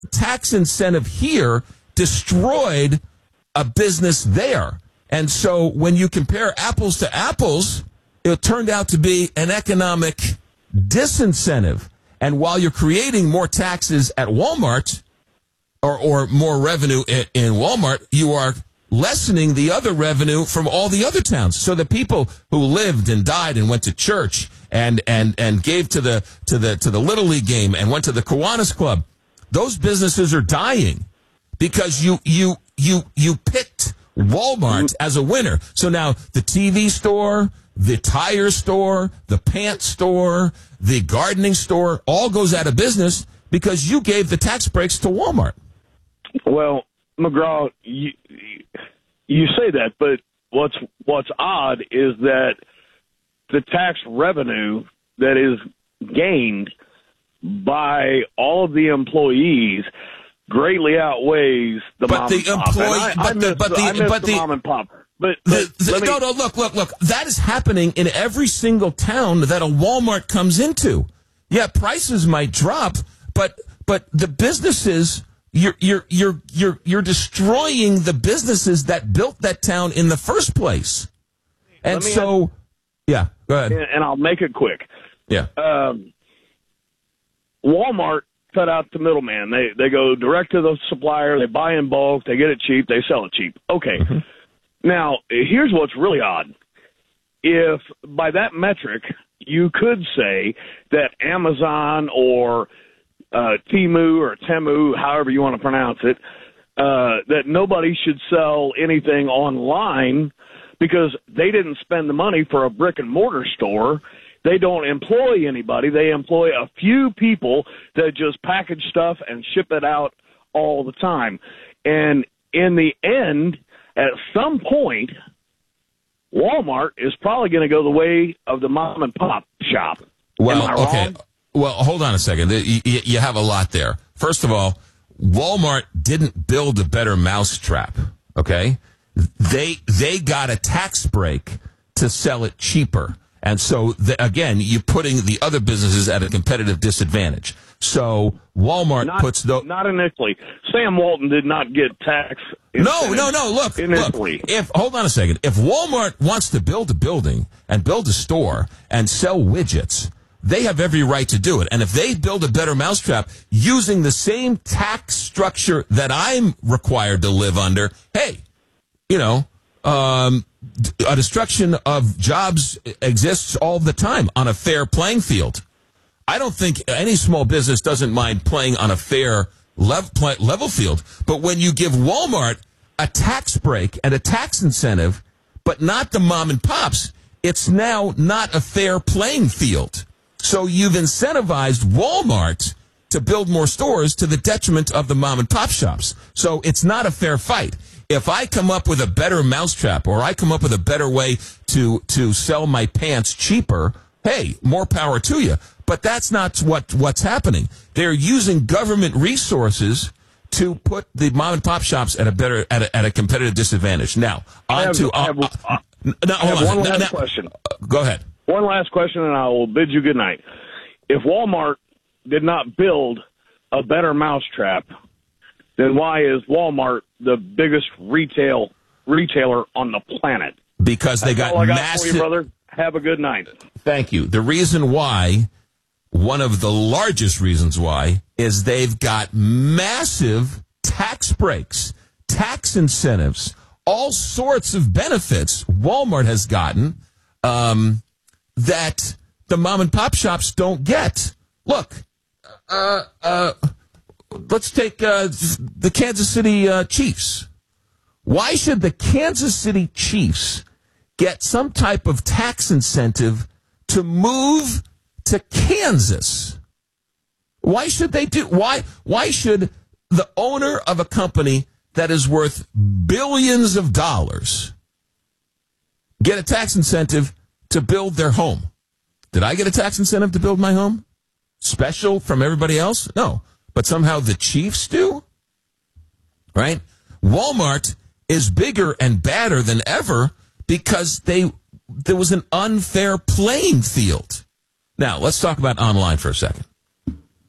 tax incentive here destroyed a business there. And so when you compare apples to apples, it turned out to be an economic disincentive. And while you're creating more taxes at Walmart or more revenue in Walmart, you are lessening the other revenue from all the other towns. So the people who lived and died and went to church and gave to the Little League game and went to the Kiwanis Club, those businesses are dying because you picked Walmart as a winner. So now the TV store, the tire store, the pants store, the gardening store all goes out of business because you gave the tax breaks to Walmart. Well, McGraw, you say that, but what's odd is that the tax revenue that is gained by all of the employees greatly outweighs the mom and pop. I miss the mom and pop. But look. That is happening in every single town that a Walmart comes into. Yeah, prices might drop, but the businesses, you're destroying the businesses that built that town in the first place. And so, yeah, go ahead. And I'll make it quick. Yeah. Walmart cut out the middleman. They go direct to the supplier. They buy in bulk. They get it cheap. They sell it cheap. Okay. Mm-hmm. Now, here's what's really odd. If by that metric, you could say that Amazon or Temu or Temu, however you want to pronounce it, that nobody should sell anything online because they didn't spend the money for a brick and mortar store. They don't employ anybody. They employ a few people that just package stuff and ship it out all the time. And in the end, at some point, Walmart is probably going to go the way of the mom and pop shop. Well, okay. Well, hold on a second. You have a lot there. First of all, Walmart didn't build a better mousetrap. Okay, they got a tax break to sell it cheaper, and so again, you're putting the other businesses at a competitive disadvantage. So Walmart not initially. Sam Walton did not get tax. No. Look. Hold on a second. If Walmart wants to build a building and build a store and sell widgets, they have every right to do it. And if they build a better mousetrap using the same tax structure that I'm required to live under, hey, a destruction of jobs exists all the time on a fair playing field. I don't think any small business doesn't mind playing on a fair level field. But when you give Walmart a tax break and a tax incentive, but not the mom and pops, it's now not a fair playing field. So you've incentivized Walmart to build more stores to the detriment of the mom and pop shops. So it's not a fair fight. If I come up with a better mousetrap or I come up with a better way to sell my pants cheaper, hey, more power to you. But that's not what's happening. They're using government resources to put the mom and pop shops at a competitive disadvantage. Now, I have one last question. Go ahead. One last question, and I will bid you good night. If Walmart did not build a better mousetrap, then why is Walmart the biggest retailer on the planet? Because they got massive. For you, brother. Have a good night. Thank you. The reason why, one of the largest reasons why, is they've got massive tax breaks, tax incentives, all sorts of benefits Walmart has gotten that the mom and pop shops don't get. Look, let's take the Kansas City Chiefs. Why should the Kansas City Chiefs get some type of tax incentive to move to Kansas? Why should they do? Why should the owner of a company that is worth billions of dollars get a tax incentive to build their home? Did I get a tax incentive to build my home? Special from everybody else? No. But somehow the Chiefs do? Right? Walmart is bigger and badder than ever because there was an unfair playing field. Now, let's talk about online for a second.